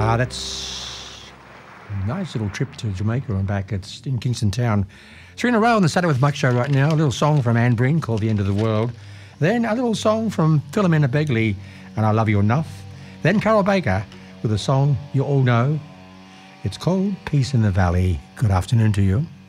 That's a nice little trip to Jamaica and back. It's in Kingston Town. 3 in a row on the Saturday with Mike show right now. A little song from Anne Breen called The End of the World. Then a little song from Philomena Begley and I Love You Enough. Then Carol Baker with a song you all know. It's called Peace in the Valley. Good afternoon to you.